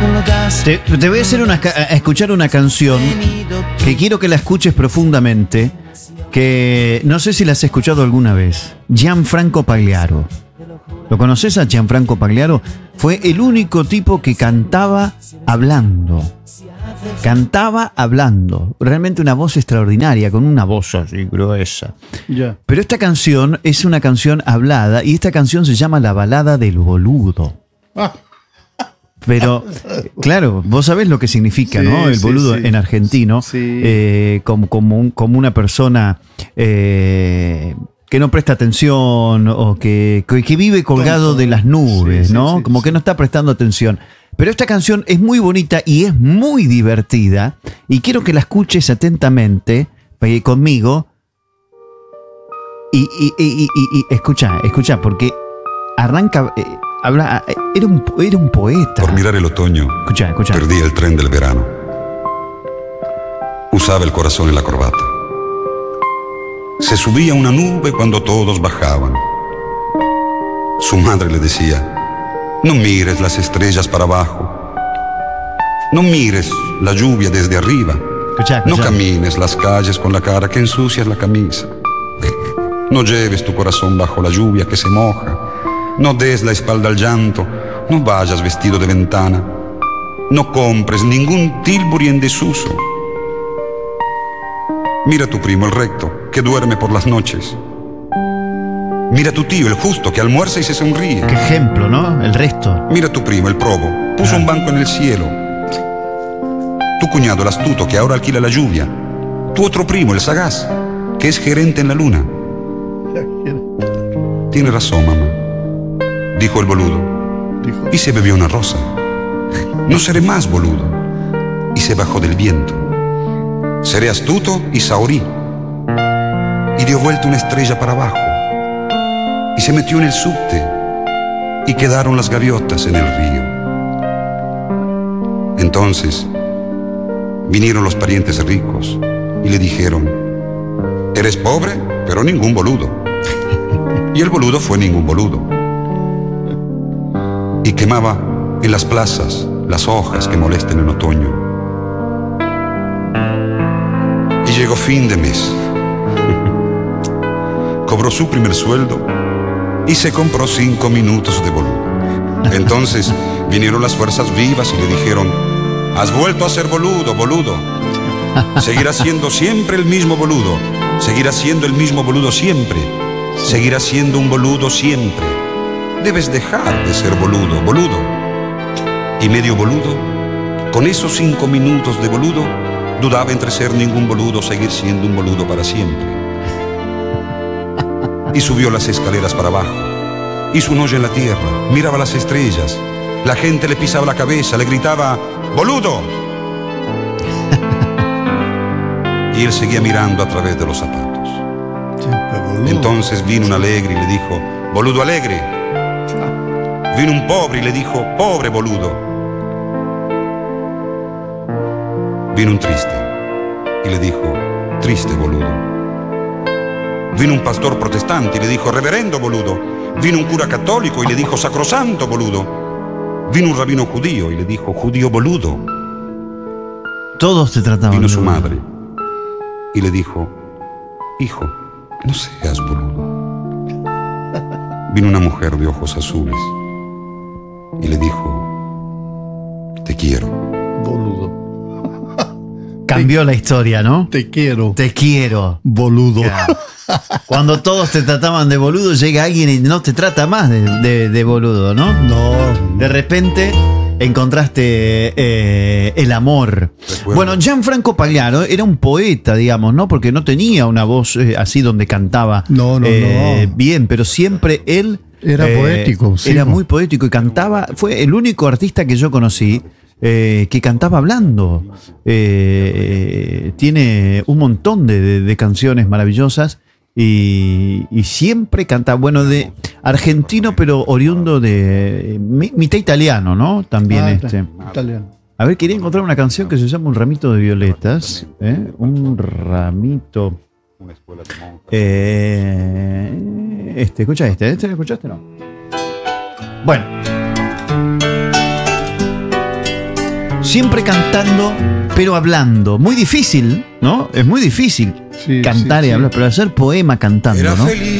Te voy a hacer a escuchar una canción que quiero que la escuches profundamente, que no sé si la has escuchado alguna vez. Gianfranco Pagliaro. ¿Lo conoces a Gianfranco Pagliaro? Fue el único tipo que cantaba hablando. Cantaba hablando. Realmente una voz extraordinaria, con una voz así gruesa. Yeah. Pero esta canción es una canción hablada y esta canción se llama La Balada del Boludo. Pero, claro, vos sabés lo que significa, Sí, ¿no? El sí, boludo sí. en argentino, Sí. como una persona que no presta atención o que vive colgado Tonto. de las nubes, Sí, ¿no? sí, Como sí. que no está prestando atención. Pero esta canción es muy bonita y es muy divertida y quiero que la escuches atentamente conmigo y escucha, porque arranca... era un poeta. Por mirar el otoño, Escucha. perdí el tren del verano. Usaba el corazón en la corbata. Se subía a una nube cuando todos bajaban. Su madre le decía: no mires las estrellas para abajo. No mires la lluvia desde arriba. Escucha. No camines las calles con la cara que ensucias la camisa. No lleves tu corazón bajo la lluvia que se moja. No des la espalda al llanto, no vayas vestido de ventana, no compres ningún Tilbury en desuso. Mira a tu primo el recto, que duerme por las noches. Mira a tu tío el justo, que almuerza y se sonríe. Qué ejemplo, ¿no? El resto. Mira a tu primo el probo, puso un banco en el cielo. Tu cuñado el astuto, que ahora alquila la lluvia. Tu otro primo el sagaz, que es gerente en la luna. Tiene razón, mamá, dijo el boludo, y se bebió una rosa. No seré más boludo, y se bajó del viento. Seré astuto y saorí. Y dio vuelta una estrella para abajo, y se metió en el subte, y quedaron las gaviotas en el río. Entonces vinieron los parientes ricos y le dijeron: eres pobre, pero ningún boludo. Y el boludo fue ningún boludo. Y quemaba en las plazas las hojas que molestan en otoño. Y llegó fin de mes. Cobró su primer sueldo y se compró 5 minutos de boludo. Entonces vinieron las fuerzas vivas y le dijeron: has vuelto a ser boludo, boludo. Seguirás siendo siempre el mismo boludo. Seguirás siendo el mismo boludo siempre. Seguirás siendo un boludo siempre. Debes dejar de ser boludo, boludo. Y medio boludo, con esos 5 minutos de boludo, dudaba entre ser ningún boludo o seguir siendo un boludo para siempre. Y subió las escaleras para abajo. Hizo un hoyo en la tierra, miraba las estrellas. La gente le pisaba la cabeza, le gritaba: ¡boludo! Y él seguía mirando a través de los zapatos. Entonces vino un alegre y le dijo: boludo alegre. Vino un pobre y le dijo: pobre boludo. Vino un triste y le dijo: triste boludo. Vino un pastor protestante y le dijo: reverendo boludo. Vino un cura católico y le dijo: sacrosanto boludo. Vino un rabino judío y le dijo: judío boludo. Todos te trataban. Vino su de boludo. madre y le dijo: hijo, no seas boludo. Vino una mujer de ojos azules y le dijo: te quiero. Boludo. Cambió la historia, ¿no? Te quiero. Te quiero. Boludo. Claro. Cuando todos te trataban de boludo, llega alguien y no te trata más de boludo, ¿no? No. De repente encontraste el amor. Recuerdo. Bueno, Gianfranco Pagliaro era un poeta, digamos, ¿no? Porque no tenía una voz así donde cantaba No. bien, pero siempre él Era poético, sí, era po. muy poético y cantaba. Fue el único artista que yo conocí que cantaba hablando. Tiene un montón de canciones maravillosas. Y siempre canta, bueno, de argentino, pero oriundo de mitad italiano, ¿no? También Italiano. A ver, quería encontrar una canción que se llama Un ramito de violetas. Un ramito. Escucha ¿Este lo escuchaste? No. Bueno. siempre cantando, pero hablando. Muy difícil, ¿no? Es muy difícil Sí, cantar sí, y sí. hablar, pero hacer poema cantando, Era ¿no? feliz